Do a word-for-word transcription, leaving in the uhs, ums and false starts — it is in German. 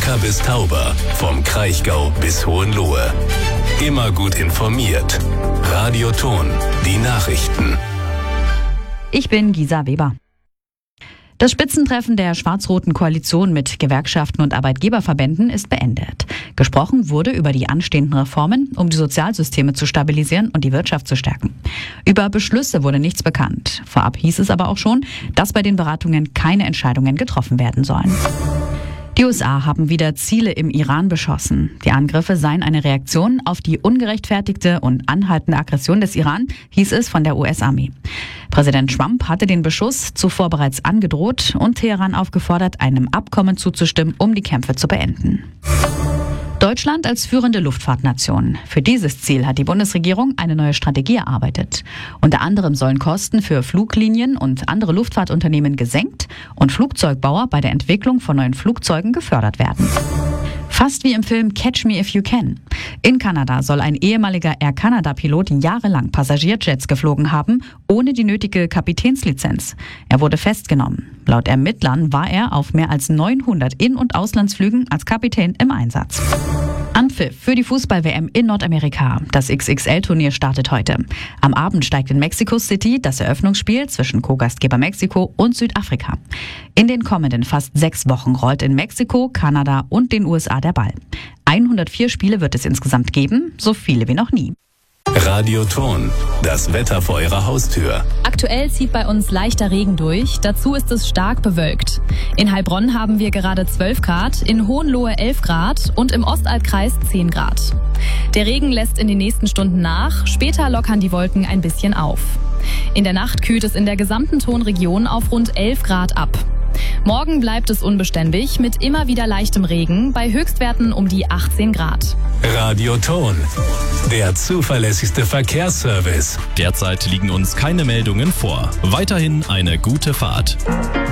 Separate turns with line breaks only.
Neckar bis Tauber, vom Kraichgau bis Hohenlohe. Immer gut informiert. Radio Ton, die Nachrichten.
Ich bin Gisa Weber. Das Spitzentreffen der schwarz-roten Koalition mit Gewerkschaften und Arbeitgeberverbänden ist beendet. Gesprochen wurde über die anstehenden Reformen, um die Sozialsysteme zu stabilisieren und die Wirtschaft zu stärken. Über Beschlüsse wurde nichts bekannt. Vorab hieß es aber auch schon, dass bei den Beratungen keine Entscheidungen getroffen werden sollen. Die U S A haben wieder Ziele im Iran beschossen. Die Angriffe seien eine Reaktion auf die ungerechtfertigte und anhaltende Aggression des Iran, hieß es von der U S-Armee. Präsident Trump hatte den Beschuss zuvor bereits angedroht und Teheran aufgefordert, einem Abkommen zuzustimmen, um die Kämpfe zu beenden. Deutschland als führende Luftfahrtnation. Für dieses Ziel hat die Bundesregierung eine neue Strategie erarbeitet. Unter anderem sollen Kosten für Fluglinien und andere Luftfahrtunternehmen gesenkt und Flugzeugbauer bei der Entwicklung von neuen Flugzeugen gefördert werden. Fast wie im Film Catch Me If You Can. In Kanada soll ein ehemaliger Air Canada-Pilot jahrelang Passagierjets geflogen haben, ohne die nötige Kapitänslizenz. Er wurde festgenommen. Laut Ermittlern war er auf mehr als neunhundert In- und Auslandsflügen als Kapitän im Einsatz. Anpfiff für die Fußball-W M in Nordamerika. Das X X L-Turnier startet heute. Am Abend steigt in Mexico City das Eröffnungsspiel zwischen Co-Gastgeber Mexiko und Südafrika. In den kommenden fast sechs Wochen rollt in Mexiko, Kanada und den U S A der Ball. hundertvier Spiele wird es insgesamt geben, so viele wie noch nie.
Radio Ton, das Wetter vor Ihrer Haustür.
Aktuell zieht bei uns leichter Regen durch, dazu ist es stark bewölkt. In Heilbronn haben wir gerade zwölf Grad, in Hohenlohe elf Grad und im Ostalbkreis zehn Grad. Der Regen lässt in den nächsten Stunden nach, später lockern die Wolken ein bisschen auf. In der Nacht kühlt es in der gesamten Tonregion auf rund elf Grad ab. Morgen bleibt es unbeständig mit immer wieder leichtem Regen bei Höchstwerten um die achtzehn Grad.
Radio Ton, der zuverlässigste Verkehrsservice.
Derzeit liegen uns keine Meldungen vor. Weiterhin eine gute Fahrt.